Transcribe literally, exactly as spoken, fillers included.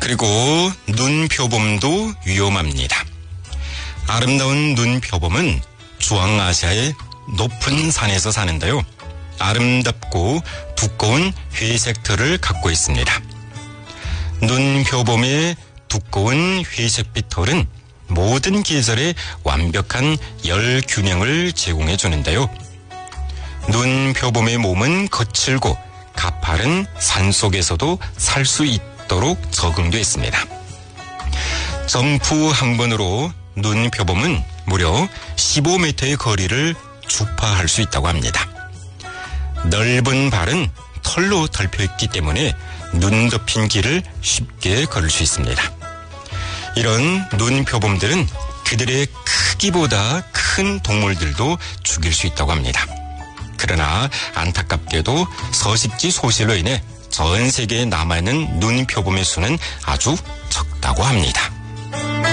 그리고 눈표범도 위험합니다. 아름다운 눈표범은 중앙아시아의 높은 산에서 사는데요. 아름답고 두꺼운 회색 털을 갖고 있습니다. 눈표범의 두꺼운 회색빛 털은 모든 계절에 완벽한 열 균형을 제공해 주는데요. 눈표범의 몸은 거칠고 가파른 산속에서도 살 수 있도록 적응되어 있습니다. 점프 한 번으로 눈표범은 무려 십오 미터의 거리를 주파할 수 있다고 합니다. 넓은 발은 털로 덮여 있기 때문에 눈 덮인 길을 쉽게 걸을 수 있습니다. 이런 눈표범들은 그들의 크기보다 큰 동물들도 죽일 수 있다고 합니다. 그러나 안타깝게도 서식지 소실로 인해 전 세계에 남아있는 눈표범의 수는 아주 적다고 합니다.